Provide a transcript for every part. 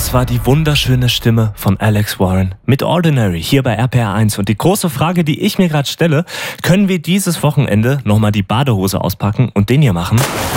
Das war die wunderschöne Stimme von Alex Warren mit Ordinary hier bei RPR1. Und die große Frage, die ich mir gerade stelle, können wir dieses Wochenende nochmal die Badehose auspacken und den hier machen?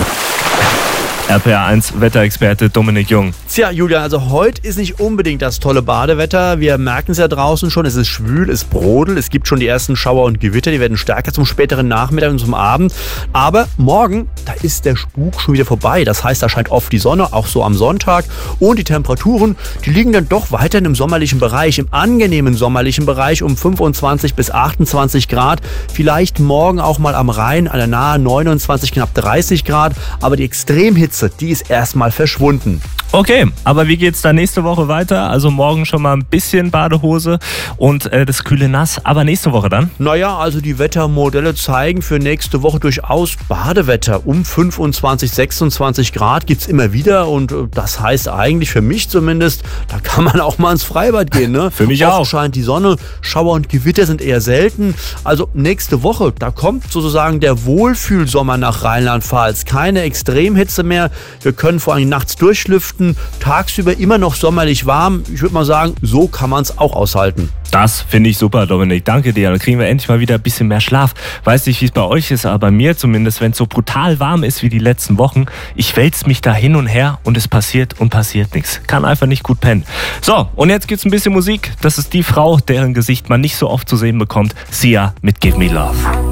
RPR1 Wetterexperte Dominik Jung. Tja, Julian, also heute ist nicht unbedingt das tolle Badewetter. Wir merken es ja draußen schon, es ist schwül, es brodelt, es gibt schon die ersten Schauer und Gewitter, die werden stärker zum späteren Nachmittag und zum Abend. Aber morgen, da ist der Spuk schon wieder vorbei. Das heißt, da scheint oft die Sonne, auch so am Sonntag. Und die Temperaturen, die liegen dann doch weiterhin im sommerlichen Bereich, im angenehmen sommerlichen Bereich um 25 bis 28 Grad. Vielleicht morgen auch mal am Rhein, an der Nahe 29, knapp 30 Grad. Aber die Extremhitze, die ist erstmal verschwunden. Okay, aber wie geht's da nächste Woche weiter? Also morgen schon mal ein bisschen Badehose und das kühle Nass, aber nächste Woche dann? Naja, also die Wettermodelle zeigen für nächste Woche durchaus Badewetter. Um 25, 26 Grad gibt's immer wieder und das heißt eigentlich für mich zumindest, da kann man auch mal ins Freibad gehen. Ne? Für mich auch. Oft scheint die Sonne, Schauer und Gewitter sind eher selten. Also nächste Woche, da kommt sozusagen der Wohlfühlsommer nach Rheinland-Pfalz. Keine Extremhitze mehr. Wir können vor allem nachts durchlüften. Tagsüber immer noch sommerlich warm. Ich würde mal sagen, so kann man es auch aushalten. Das finde ich super, Dominik. Danke dir. Dann kriegen wir endlich mal wieder ein bisschen mehr Schlaf. Weiß nicht, wie es bei euch ist, aber bei mir zumindest, wenn es so brutal warm ist wie die letzten Wochen, ich wälze mich da hin und her und es passiert nichts. Kann einfach nicht gut pennen. So, und jetzt gibt's ein bisschen Musik. Das ist die Frau, deren Gesicht man nicht so oft zu sehen bekommt. Sia mit Give Me Love.